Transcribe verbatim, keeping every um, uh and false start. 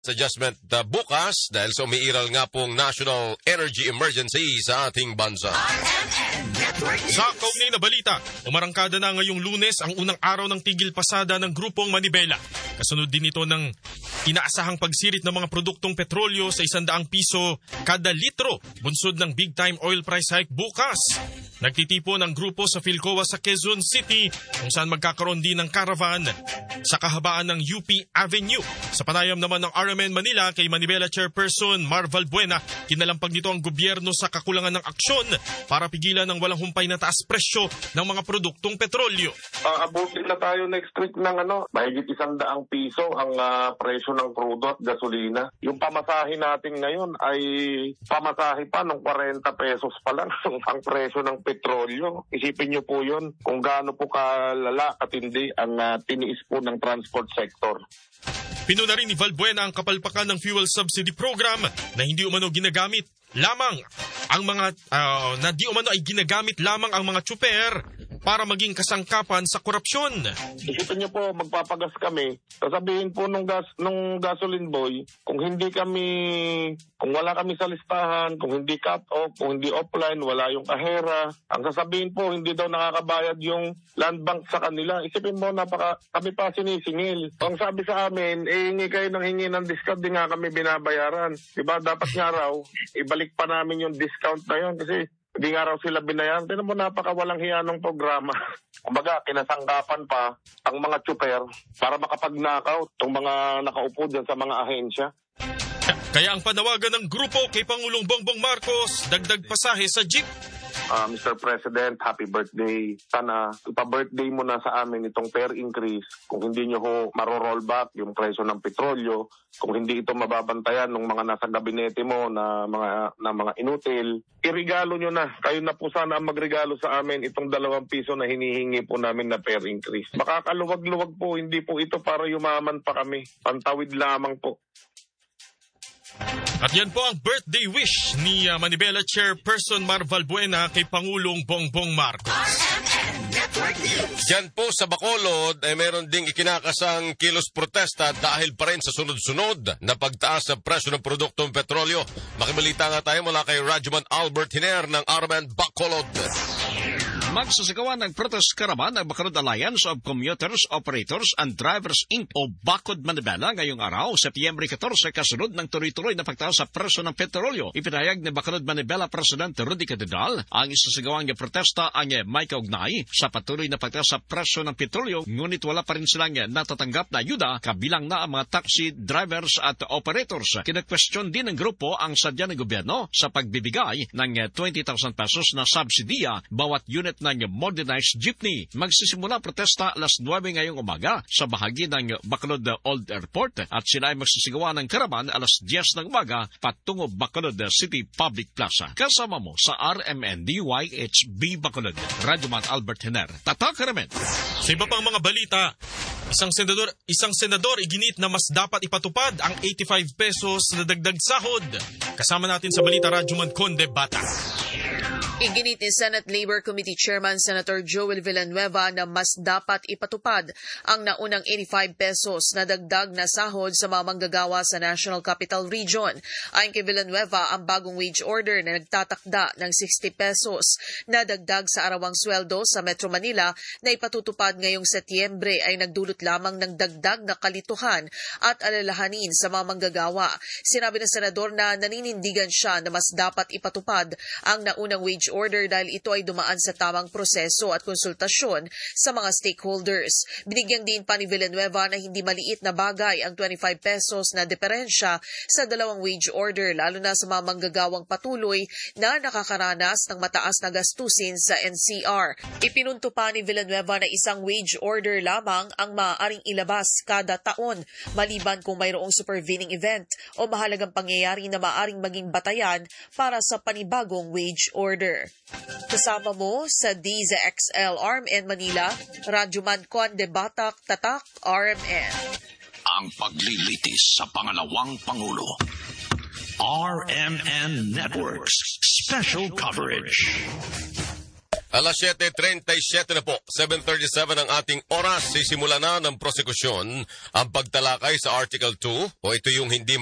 adjustment uh, bukas dahil sa umiiral nga pong national energy emergency sa ating bansa. Sa kaugnay na balita, umarangkada na ngayong Lunes ang unang araw ng tigil pasada ng grupong Manibela. Kasunod din ito ng inaasahang pagsirit ng mga produktong petrolyo sa isandaang piso kada litro, bunsod ng big time oil price hike bukas. Nagtitipon ang grupo sa Philcoa sa Quezon City kung saan magkakaroon din ng caravan sa kahabaan ng U P Avenue. Sa panayam naman ng R M N Manila kay Manibela Chairperson Marval Buena, kinalampag nito ang gobyerno sa kakulangan ng aksyon para pigilan ng walang humpay na taas presyo ng mga produktong petrolyo. Uh, abutin na tayo next week ng ano, mahigit isang daang piso ang uh, presyo ng crudo at gasolina. Yung pamasahe natin ngayon ay pamasahe pa ng forty pesos pa lang ang presyo ng petrolyo. Isipin niyo po yun kung gaano po kalala katindi ang uh, tiniis po ng transport sector. Pinuna rin ni Valbuena ang kapalpakan ng fuel subsidy program na hindi umano ginagamit lamang ang mga uh, na di umano ay ginagamit lamang ang mga tsuper para maging kasangkapan sa korupsyon. Isipin niyo po, magpapagas kami. Sasabihin po nung gas nung gasoline boy, kung hindi kami kung wala kami sa listahan, kung hindi cut off, kung hindi offline, wala yung kahera. Ang sasabihin po, hindi daw nakakabayad yung land bank sa kanila. Isipin mo, napaka kami pa sinisingil. Ang sabi sa amin, eh, hingi kayo ng hingi ng discount, di nga kami binabayaran. Diba? Dapat nga raw, ibalik pa namin yung discount na yun kasi hindi nga raw sila binayaran. Tinan mo, napakawalang hiya ng programa. Kumbaga, kinasangkapan pa ang mga tsuper para makapagnakaw itong mga nakaupo dyan sa mga ahensya. Kaya ang panawagan ng grupo kay Pangulong Bongbong Marcos, dagdag pasahe sa jeep. Uh, Mister President, happy birthday. Sana ipa-birthday mo na sa amin itong fare increase. Kung hindi nyo ho maro-roll back yung presyo ng petrolyo, kung hindi ito mababantayan ng mga nasa gabinete mo na mga na mga inutil, irigalo nyo na. Kayo na po sana ang magregalo sa amin itong dalawang piso na hinihingi po namin na fare increase. Makakaluwag-luwag po, hindi po ito para yumaman pa kami. Pantawid lamang po. At yan po ang birthday wish ni uh, Manibela Chairperson Marval Buena kay Pangulong Bongbong Marcos. Yan po sa Bacolod ay eh, meron ding ikinakasang kilos protesta dahil pa rin sa sunod-sunod na pagtaas ng presyo ng produktong petrolyo. Makibalita nga tayo mula kay Rajuman Albert Hiner ng R M N Bacolod. Magsasagawa ng protest karaman ang Bacolod Alliance of Commuters, Operators and Drivers Incorporated o Bacod Manibela ngayong araw, Setyembre fourteen, kasunod ng tuloy-tuloy na pagtaas sa presyo ng petrolyo. Ipinahayag ni Bacolod Manibela President Rudy Cadidal ang isasagawang protesta ang may kaugnay sa patuloy na pagtaas sa presyo ng petrolyo, ngunit wala pa rin silang natatanggap na ayuda kabilang na ang mga taxi drivers at operators. Kinakwestiyon din ng grupo ang sadya ng gobyerno sa pagbibigay ng twenty thousand pesos na subsidiya bawat unit ng modernized jeepney. Magsisimula protesta alas nuwebe ngayong umaga sa bahagi ng Bacolod Old Airport at sila ay magsisigawa ng karaman alas diyes ng umaga patungo Bacolod City Public Plaza. Kasama mo sa R M N D Y H B Bacolod, Rajuman Albert Hiner, Tatak Karamen. Sa iba pang mga balita, isang senador, isang senador iginit na mas dapat ipatupad ang eighty-five pesos na dagdag sahod. Kasama natin sa balita Rajuman Conde Bata. Iginit ni Senate Labor Committee Chairman Senator Joel Villanueva na mas dapat ipatupad ang naunang eighty-five pesos na dagdag na sahod sa mga manggagawa sa National Capital Region. Ayon kay Villanueva, ang bagong wage order na nagtatakda ng sixty pesos na dagdag sa arawang sweldo sa Metro Manila na ipatutupad ngayong Setyembre ay nagdulot lamang ng dagdag na kalituhan at alalahanin sa mga manggagawa. Sinabi ng senador na naninindigan siya na mas dapat ipatupad ang naunang wage order dahil ito ay dumaan sa tamang proseso at konsultasyon sa mga stakeholders. Binigyang din pa ni Villanueva na hindi maliit na bagay ang twenty-five pesos na diferensya sa dalawang wage order, lalo na sa mga manggagawang patuloy na nakakaranas ng mataas na gastusin sa N C R. Ipinunto pa ni Villanueva na isang wage order lamang ang maaaring ilabas kada taon, maliban kung mayroong supervening event o mahalagang pangyayari na maaaring maging batayan para sa panibagong wage order. Kasama mo sa D Z X L R M N Manila, Rajuman Conde Batak, Tatak, R M N. Ang paglilitis sa pangalawang Pangulo. R M N Networks Special Coverage. Alas siyete trenta y siyete na po, seven thirty-seven ang ating oras. Sisimula na ng prosekusyon ang pagtalakay sa Article two o ito yung hindi